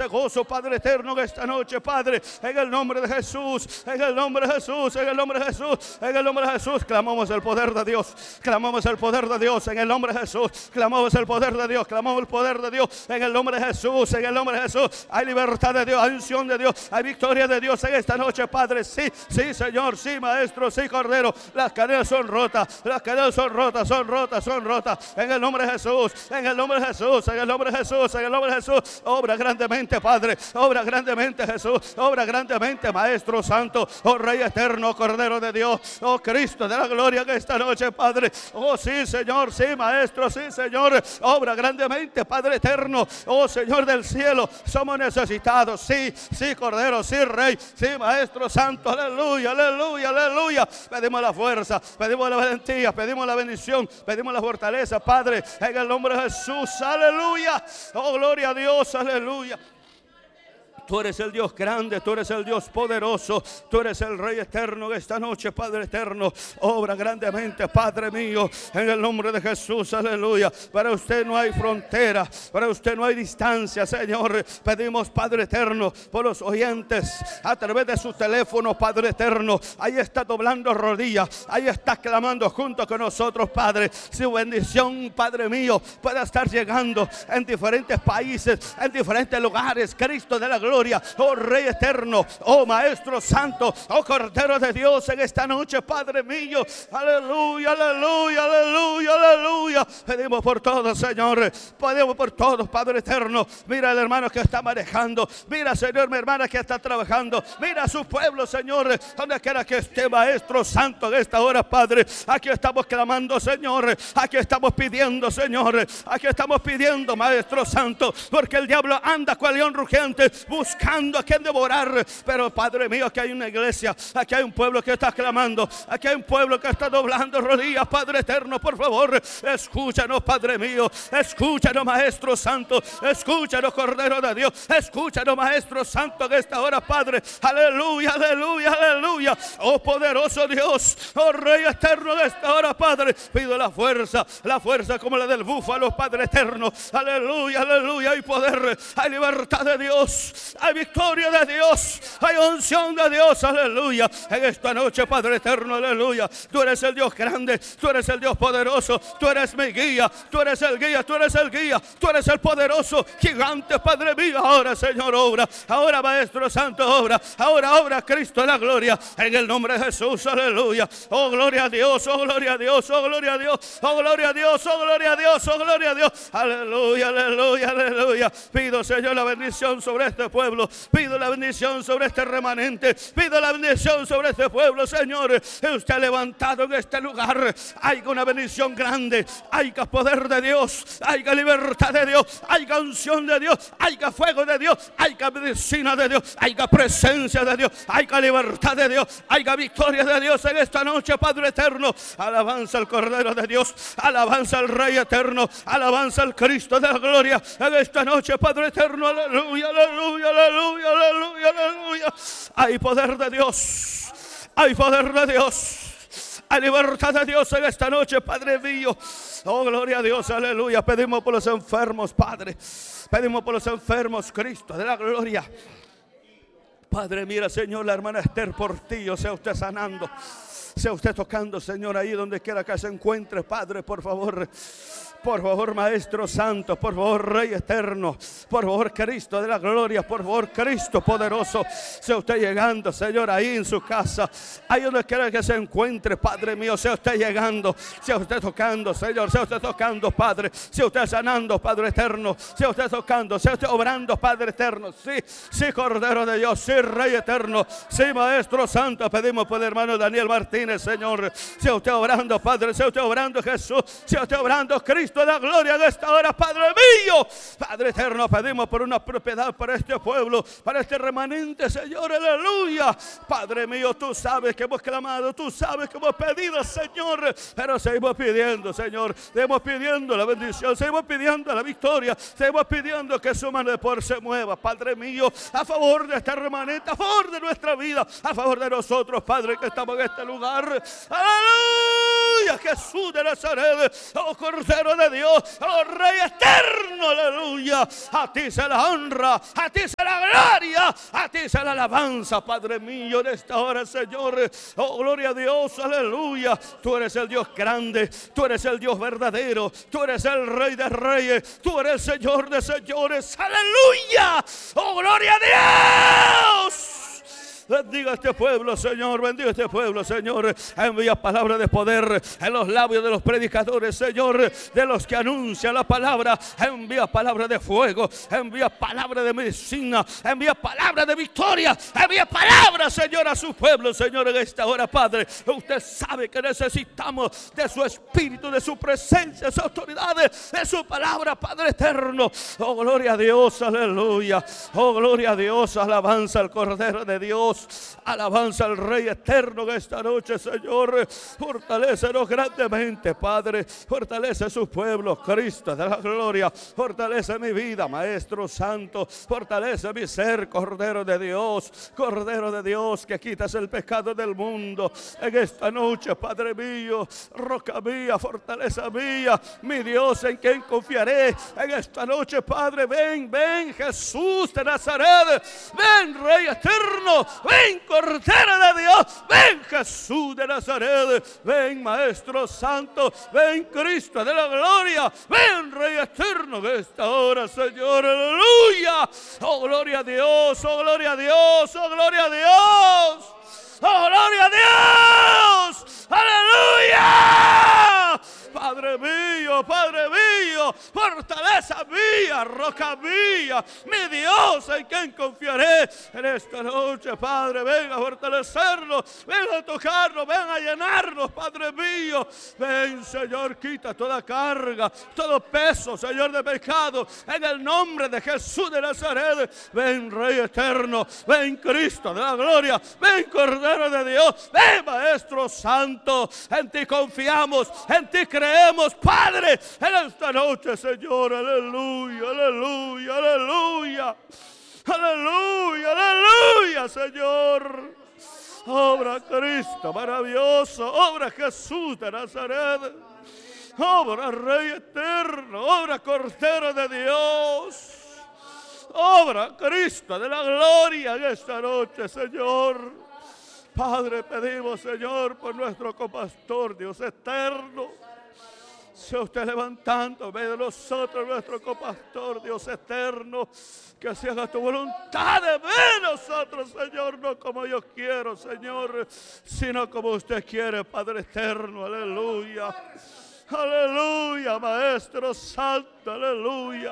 este gozo, Padre eterno, que esta noche, Padre, en el nombre de Jesús, en el nombre de Jesús, en el nombre de Jesús, en el nombre de Jesús, clamamos el poder de Dios, clamamos el poder de Dios, en el nombre de Jesús, clamamos el poder de Dios, clamamos el poder de Dios, en el nombre de Jesús, en el nombre de Jesús. Hay libertad de Dios, hay unción de Dios, hay victoria de Dios en esta noche, Padre. Sí, sí, Señor, sí, Maestro, sí, Cordero. Las cadenas son rotas, las cadenas son rotas, son rotas, son rotas. En el nombre de Jesús, en el nombre de Jesús, en el nombre de Jesús, en el nombre de Jesús. Obra grandemente, Padre, obra grandemente, Jesús, obra grandemente, Maestro Santo, oh Rey eterno, Cordero de Dios, oh Cristo de la gloria, que esta noche, Padre, oh sí, Señor, sí, Maestro, sí, Señor, obra grandemente, Padre eterno, oh Señor del cielo, somos necesitados, sí, sí, Cordero, sí, Rey, sí, Maestro Santo, aleluya, aleluya, aleluya. Pedimos la fuerza, pedimos la valentía, pedimos la bendición, pedimos la fortaleza, Padre, en el nombre de Jesús, aleluya, oh gloria a Dios, aleluya. Tú eres el Dios grande, tú eres el Dios poderoso, tú eres el Rey eterno. Esta noche, Padre eterno, obra grandemente, Padre mío, en el nombre de Jesús, aleluya. Para usted no hay frontera, para usted no hay distancia, Señor. Pedimos, Padre eterno, por los oyentes, a través de su teléfono, Padre eterno. Ahí está doblando rodillas, ahí está clamando junto con nosotros, Padre. Su bendición, Padre mío, pueda estar llegando en diferentes países, en diferentes lugares. Cristo de la gloria, oh Rey eterno, oh Maestro Santo, oh Cordero de Dios, en esta noche, Padre mío, aleluya, aleluya, aleluya, aleluya. Pedimos por todos, Señor, pedimos por todos, Padre eterno. Mira al hermano que está manejando, mira, Señor, mi hermana que está trabajando, mira a su pueblo, Señor, donde quiera que esté, Maestro Santo, en esta hora, Padre. Aquí estamos clamando, Señor, aquí estamos pidiendo, Señor, aquí estamos pidiendo, Maestro Santo, porque el diablo anda cual león rugiente, buscando a quien devorar. Pero, Padre mío, aquí hay una iglesia, aquí hay un pueblo que está clamando, aquí hay un pueblo que está doblando rodillas, Padre eterno, por favor, escúchanos, Padre mío, escúchanos, Maestro Santo, escúchanos, Cordero de Dios, escúchanos, Maestro Santo, en esta hora, Padre, aleluya, aleluya, aleluya, oh poderoso Dios, oh Rey eterno, de esta hora, Padre, pido la fuerza como la del búfalo, Padre eterno, aleluya, aleluya, hay poder, hay libertad de Dios, hay victoria de Dios, hay unción de Dios, aleluya, en esta noche, Padre eterno, aleluya. Tú eres el Dios grande, tú eres el Dios poderoso, tú eres mi guía, tú eres el guía, tú eres el guía, tú eres el poderoso gigante, Padre mío. Ahora, Señor, obra, ahora, Maestro Santo, obra, ahora obra, Cristo de la gloria, en el nombre de Jesús, aleluya. Oh gloria a Dios, oh gloria a Dios, oh gloria a Dios, oh gloria a Dios, oh gloria a Dios, oh gloria a Dios, aleluya, aleluya, aleluya. Pido, Señor, la bendición sobre este pueblo, pido la bendición sobre este remanente, pido la bendición sobre este pueblo, Señor. Usted ha levantado en este lugar, hay una bendición grande, hay poder de Dios, hay libertad de Dios, hay unción de Dios, hay fuego de Dios, hay medicina de Dios, hay presencia de Dios, hay libertad de Dios, hay victoria de Dios en esta noche, Padre eterno. Alabanza al Cordero de Dios, alabanza al Rey eterno, alabanza al Cristo de la gloria en esta noche, Padre eterno, aleluya, aleluya, aleluya, aleluya, aleluya. Hay poder de Dios, hay poder de Dios, hay libertad de Dios en esta noche, Padre mío. Oh, gloria a Dios, aleluya. Pedimos por los enfermos, Padre. Pedimos por los enfermos, Cristo de la gloria. Padre, mira, Señor, la hermana Esther Portillo, sea usted sanando, sea usted tocando, Señor, ahí donde quiera que se encuentre, Padre, por favor. Por favor, Maestro Santo, por favor, Rey eterno, por favor, Cristo de la gloria, por favor, Cristo poderoso, sea usted llegando, Señor, ahí en su casa, ahí donde quiera que se encuentre, Padre mío, sea usted llegando, sea usted tocando, Señor, sea usted tocando, Padre, sea usted sanando, Padre eterno, sea usted tocando, sea usted obrando, Padre eterno, sí, sí, Cordero de Dios, sí, Rey eterno, sí, Maestro Santo. Pedimos por el hermano Daniel Martínez, Señor, sea usted obrando, Padre, sea usted obrando, Jesús, sea usted obrando, Cristo de la gloria, de esta hora, Padre mío, Padre eterno. Pedimos por una propiedad para este pueblo, para este remanente, Señor, aleluya. Padre mío, tú sabes que hemos clamado, tú sabes que hemos pedido, Señor, pero seguimos pidiendo, Señor, seguimos pidiendo la bendición, seguimos pidiendo la victoria, seguimos pidiendo que su mano de poder se mueva, Padre mío, a favor de este remanente, a favor de nuestra vida, a favor de nosotros, Padre, que estamos en este lugar, aleluya. aleluya, Jesús de Nazaret, oh Cordero de Dios, oh Rey eterno, aleluya. A ti se la honra, a ti se la gloria, a ti se la alabanza, Padre mío, en esta hora, Señor. Oh, gloria a Dios, aleluya. Tú eres el Dios grande, tú eres el Dios verdadero, tú eres el Rey de reyes, tú eres el Señor de señores, aleluya. Oh, gloria a Dios. Bendiga este pueblo, Señor, bendiga este pueblo, Señor. Envía palabra de poder en los labios de los predicadores, Señor, de los que anuncian la palabra. Envía palabra de fuego, envía palabra de medicina, envía palabra de victoria, envía palabra, Señor, a su pueblo, Señor, en esta hora, Padre. Usted sabe que necesitamos de su espíritu, de su presencia, de su autoridad, de su palabra, Padre eterno. Oh, gloria a Dios, aleluya. Oh, gloria a Dios, alabanza al Cordero de Dios. Alabanza al Rey eterno que esta noche, Señor. Fortalécenos grandemente, Padre. Fortalece a su pueblo, Cristo de la gloria. Fortalece mi vida, Maestro Santo. Fortalece mi ser, Cordero de Dios. Cordero de Dios, que quitas el pecado del mundo. En esta noche, Padre mío, roca mía, fortaleza mía, mi Dios, en quien confiaré. En esta noche, Padre, ven, ven, Jesús de Nazaret. Ven, Rey eterno. Ven, Cordero de Dios, ven, Jesús de Nazaret, ven, Maestro Santo, ven, Cristo de la gloria, ven, Rey eterno, que esta hora, Señor, aleluya. Oh, gloria a Dios, oh, gloria a Dios, oh, gloria a Dios. ¡Oh, gloria a Dios! ¡Aleluya! Padre mío, fortaleza mía, roca mía, mi Dios, en quien confiaré en esta noche, Padre. Ven a fortalecernos, ven a tocarnos, ven a llenarnos, Padre mío. Ven, Señor, quita toda carga, todo peso, Señor, de pecado, en el nombre de Jesús de Nazaret. Ven, Rey eterno, ven, Cristo de la gloria, ven, Cordero de Dios, ven, Maestro Santo. En ti confiamos, en ti creemos, Padre, en esta noche, Señor. Aleluya, aleluya, aleluya, aleluya, aleluya, Señor. Obra Cristo maravilloso, obra Jesús de Nazaret, obra Rey eterno, obra Cordero de Dios, obra Cristo de la gloria en esta noche, Señor. Padre, pedimos, Señor, por nuestro copastor, Dios eterno. Sea usted levantando en medio de nosotros, nuestro copastor, Dios eterno, que se haga tu voluntad de nosotros, Señor, no como yo quiero, Señor, sino como usted quiere, Padre eterno, aleluya, aleluya, Maestro Santo, aleluya.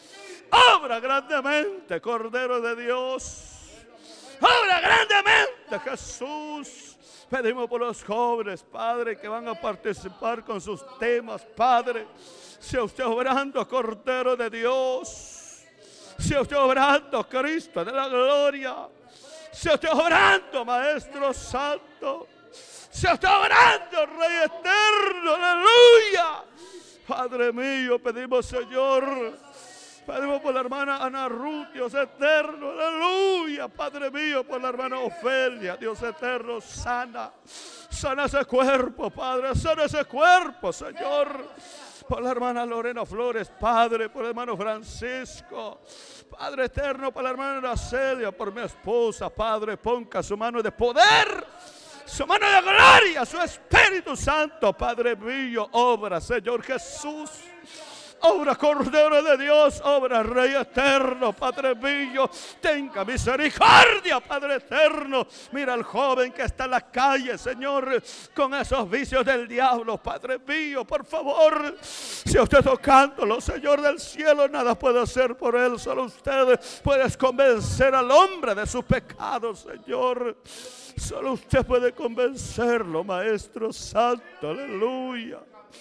Obra grandemente, Cordero de Dios. Obra grandemente, Jesús. Pedimos por los jóvenes, Padre, que van a participar con sus temas, Padre. Sea usted obrando, Cordero de Dios. Sea usted obrando, Cristo de la gloria. Sea usted obrando, Maestro Santo. Sea usted obrando, Rey eterno, aleluya. Padre mío, pedimos, Señor, pedimos por la hermana Ana Ruth, Dios eterno, aleluya. Padre mío, por la hermana Ofelia, Dios eterno, sana ese cuerpo, Padre, sana ese cuerpo, Señor. Por la hermana Lorena Flores, Padre, por el hermano Francisco, Padre eterno, por la hermana Celia, por mi esposa, Padre, ponga su mano de poder, su mano de gloria, su Espíritu Santo, Padre mío, obra, Señor Jesús. Obra, Cordero de Dios, obra, Rey eterno, Padre mío, tenga misericordia, Padre eterno. Mira al joven que está en la calle, Señor, con esos vicios del diablo, Padre mío, por favor. Si usted tocándolo, Señor del cielo, nada puede hacer por él, solo usted puede convencer al hombre de sus pecados, Señor. Solo usted puede convencerlo, Maestro Santo, aleluya.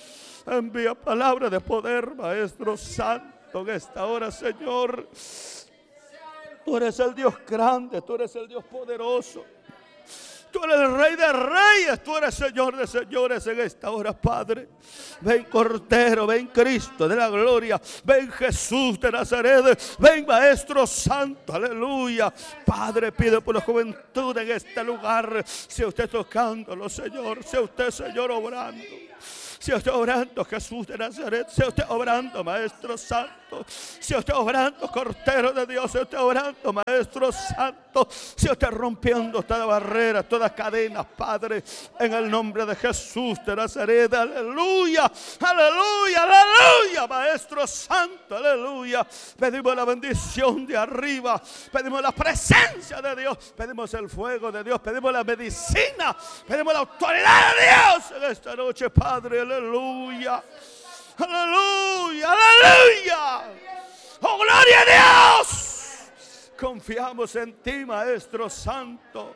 Envía palabra de poder, Maestro Santo, en esta hora, Señor. Tú eres el Dios grande, tú eres el Dios poderoso. Tú Tú eres el Rey de Reyes, tú eres Señor de señores en esta hora, Padre. Ven Cordero, ven Cristo de la gloria, ven Jesús de Nazaret, ven Maestro Santo, aleluya. Padre, pido por la juventud en este lugar, sea usted tocándolo, Señor, sea usted, Señor, obrando. Sea usted obrando, Jesús de Nazaret. Sea usted obrando, Maestro Santo. Sea usted obrando, Cordero de Dios. Sea usted obrando, Maestro Santo. Sea usted rompiendo toda barrera, toda cadena, Padre, en el nombre de Jesús de Nazaret. Aleluya, aleluya, aleluya, Maestro Santo, aleluya. Pedimos la bendición de arriba. Pedimos la presencia de Dios. Pedimos el fuego de Dios. Pedimos la medicina. Pedimos la autoridad de Dios en esta noche, Padre. Aleluya, aleluya, aleluya. Oh, gloria a Dios. Confiamos en ti, Maestro Santo.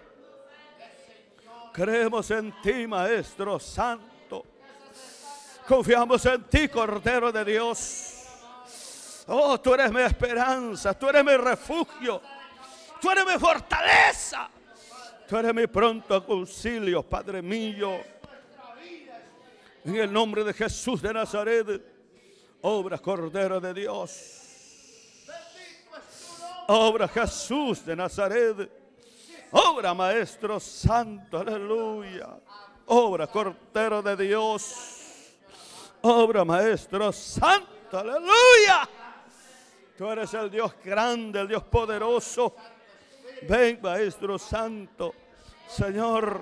Creemos en ti, Maestro Santo. Confiamos en ti, Cordero de Dios. Oh, tú eres mi esperanza, tú eres mi refugio, tú eres mi fortaleza, tú eres mi pronto auxilio, Padre mío. En el nombre de Jesús de Nazaret, obra Cordero de Dios. Obra Jesús de Nazaret. Obra Maestro Santo, aleluya. Obra Cordero de Dios. Obra Maestro Santo, aleluya. Tú eres el Dios grande, el Dios poderoso. Ven, Maestro Santo. Señor,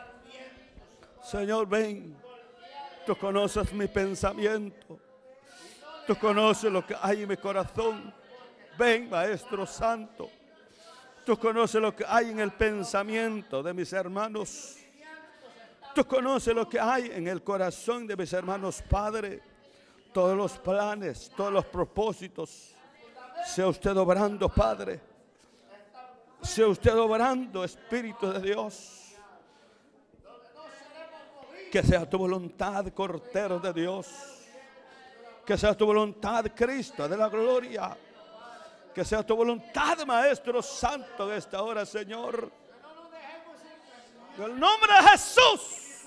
Señor, ven. Tú conoces mi pensamiento. Tú conoces lo que hay en mi corazón. Ven, Maestro Santo. Tú conoces lo que hay en el pensamiento de mis hermanos. Tú conoces lo que hay en el corazón de mis hermanos, Padre. Todos los planes, todos los propósitos. Sea usted obrando, Padre. Sea usted obrando, Espíritu de Dios. Que sea tu voluntad, Cordero de Dios. Que sea tu voluntad, Cristo de la gloria. Que sea tu voluntad, Maestro Santo, de esta hora, Señor. En el nombre de Jesús.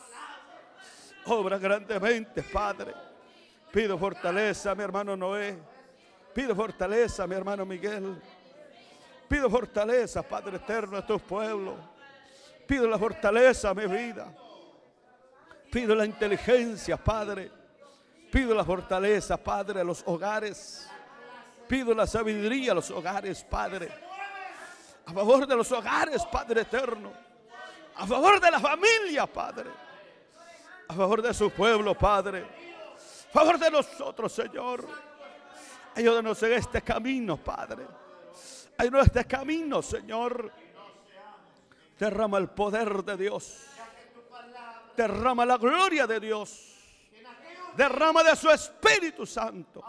Obra grandemente, Padre. Pido fortaleza a mi hermano Noé. Pido fortaleza a mi hermano Miguel. Pido fortaleza, Padre eterno, a tu pueblo. Pido la fortaleza a mi vida. Pido la inteligencia, Padre. Pido la fortaleza, Padre, a los hogares. Pido la sabiduría a los hogares, Padre. A favor de los hogares, Padre eterno. A favor de la familia, Padre. A favor de su pueblo, Padre. A favor de nosotros, Señor. Ayúdanos en este camino, Padre. Ayúdanos en este camino, Señor. Derrama el poder de Dios. Derrama la gloria de Dios. Derrama de su Espíritu Santo.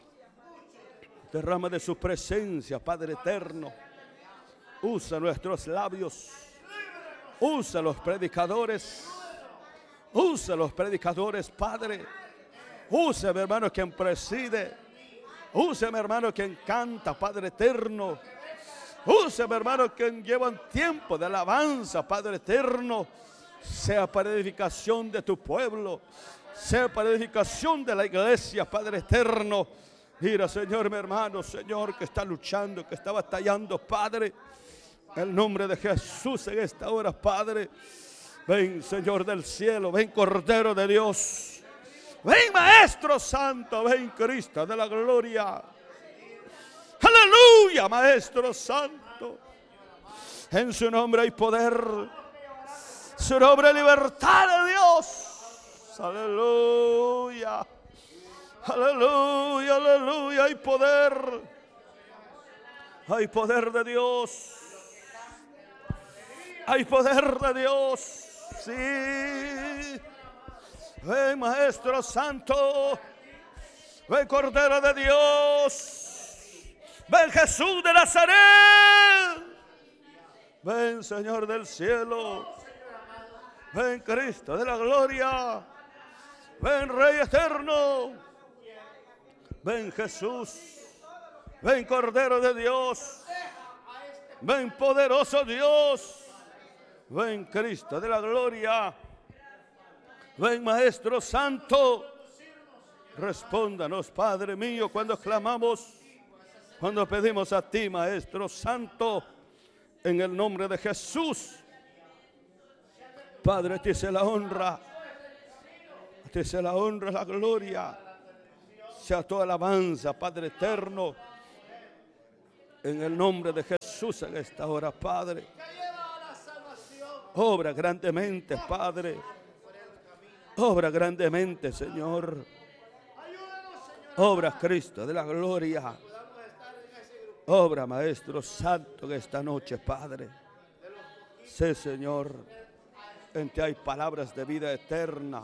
Derrama de su presencia, Padre eterno. Usa nuestros labios. Usa los predicadores. Usa los predicadores, Padre. Usa, mi hermano, quien preside. Usa, mi hermano, quien canta, Padre eterno. Usa, mi hermano, quien lleva un tiempo de alabanza, Padre eterno. Sea para edificación de tu pueblo. Sea para edificación de la iglesia, Padre eterno. Mira, Señor, mi hermano, Señor, que está luchando, que está batallando, Padre. En el nombre de Jesús en esta hora, Padre. Ven, Señor del cielo, ven, Cordero de Dios. Ven, Maestro Santo, ven, Cristo de la gloria. Aleluya, Maestro Santo. En su nombre hay poder. Su nombre, libertad de Dios. Aleluya. Aleluya, aleluya. Hay poder. Hay poder de Dios. Hay poder de Dios. Sí. Ven, Maestro Santo. Ven, Cordero de Dios. Ven, Jesús de Nazaret. Ven, Señor del cielo. Ven, Cristo de la gloria. Ven, Rey eterno. Ven, Jesús. Ven, Cordero de Dios. Ven, poderoso Dios. Ven, Cristo de la gloria. Ven, Maestro Santo. Respóndanos, Padre mío, cuando clamamos, cuando pedimos a ti, Maestro Santo, en el nombre de Jesús. Padre, a ti sea la honra, a ti sea la honra, la gloria, sea toda alabanza, Padre eterno, en el nombre de Jesús en esta hora, Padre. Obra grandemente, Padre. Obra grandemente, Señor. Obra, Cristo de la gloria. Obra, Maestro Santo, en esta noche, Padre. Sé, Señor, en ti hay palabras de vida eterna.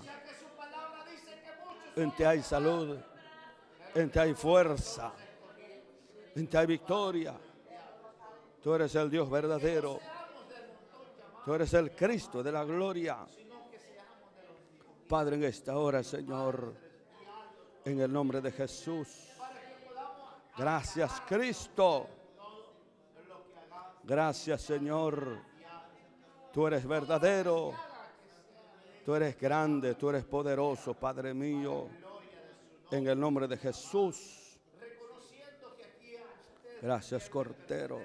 En ti hay salud. En ti hay fuerza. En ti hay victoria. Tú eres el Dios verdadero. Tú eres el Cristo de la gloria. Padre, en esta hora, Señor, en el nombre de Jesús. Gracias, Cristo. Gracias, Señor. Tú eres verdadero. Tú eres grande, tú eres poderoso, Padre mío. En el nombre de Jesús. Gracias, Cordero.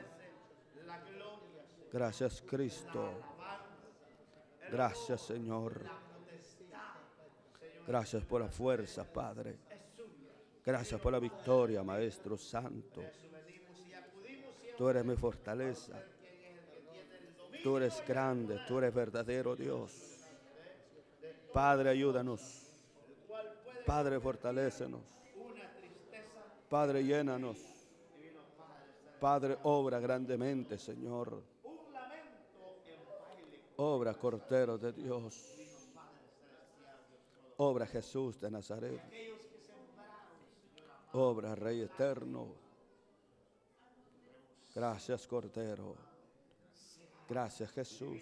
Gracias, Cristo. Gracias, Señor. Gracias por la fuerza, Padre. Gracias por la victoria, Maestro Santo. Tú eres mi fortaleza. Tú eres grande, tú eres verdadero Dios. Padre, ayúdanos. Padre, fortalécenos. Padre, llénanos. Padre, obra grandemente, Señor. Obra, Cordero de Dios. Obra, Jesús de Nazaret. Obra, Rey eterno. Gracias, Cordero. Gracias, Jesús.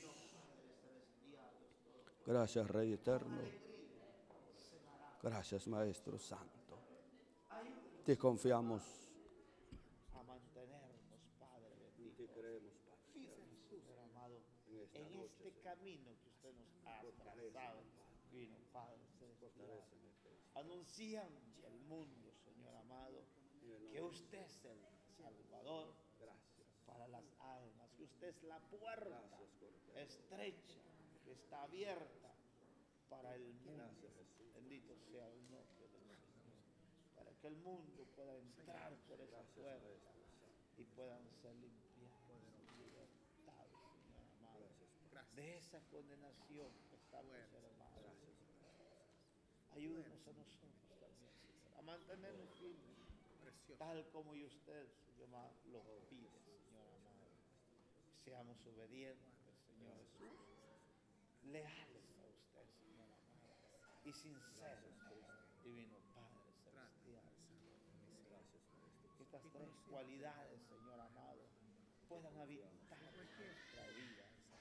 Gracias, Rey eterno. Gracias, Maestro Santo. Te confiamos. A mantenernos, Padre bendito. Te creemos, Padre. Señor amado, en este camino que usted nos ha trazado, vino, Padre celestial. Anunciando al mundo, Señor amado, que usted es el Salvador para las almas, que usted es la puerta estrecha que está abierta para el mundo. Bendito sea el nombre de Jesús. Para que el mundo pueda entrar por esa puerta y puedan ser limpiados y libertados, Señor amado, de esa condenación que estamos, hermanos. Ayúdenos a nosotros también, Señor, a mantenernos firmes, tal como y usted, Señor amado, lo pide, Señor amado. Seamos obedientes, Señor Jesús, leales a usted, Señor amado, y sinceros, divino Padre celestial. Que estas tres cualidades, Señor amado, puedan habitar nuestra vida,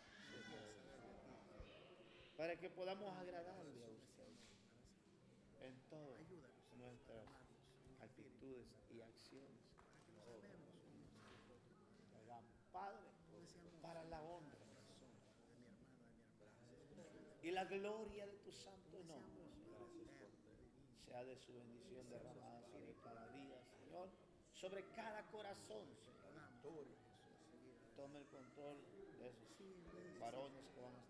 para que podamos agradarle a usted en todas nuestras actitudes y acciones. ¿Verdad, Padre? Para la honra y la gloria de tu santo nombre, Señor. Sea de su bendición derramada sobre cada día, Señor, sobre cada corazón, Señor. Tome el control de esos varones que van a